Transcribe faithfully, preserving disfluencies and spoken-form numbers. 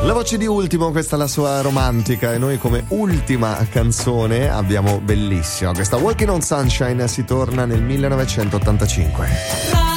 La voce di Ultimo, questa è la sua romantica, e noi come ultima canzone abbiamo bellissima questa Walking on Sunshine. Si torna nel millenovecentottantacinque.